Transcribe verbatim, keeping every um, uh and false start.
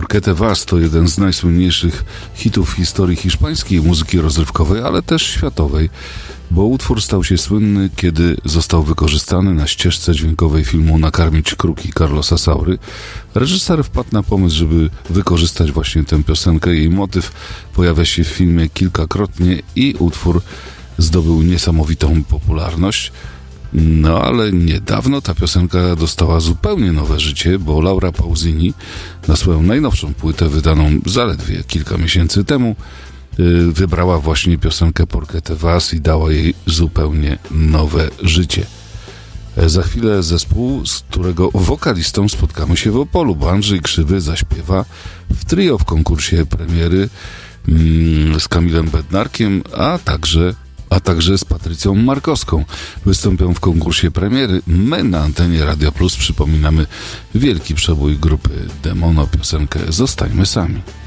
Porque Was to jeden z najsłynniejszych hitów w historii hiszpańskiej muzyki rozrywkowej, ale też światowej, bo utwór stał się słynny, kiedy został wykorzystany na ścieżce dźwiękowej filmu Nakarmić kruki Carlosa Saury. Reżyser wpadł na pomysł, żeby wykorzystać właśnie tę piosenkę. Jej motyw pojawia się w filmie kilkakrotnie i utwór zdobył niesamowitą popularność. No ale niedawno ta piosenka dostała zupełnie nowe życie, bo Laura Pausini na swoją najnowszą płytę, wydaną zaledwie kilka miesięcy temu, wybrała właśnie piosenkę Porque te vas i dała jej zupełnie nowe życie. Za chwilę zespół, z którego wokalistą spotkamy się w Opolu, bo Andrzej Krzywy zaśpiewa w trio w konkursie premiery mm, z Kamilem Bednarkiem, a także a także z Patrycją Markowską. Wystąpią w konkursie premiery. My na antenie Radio Plus przypominamy wielki przebój grupy Demono, piosenkę Zostańmy sami.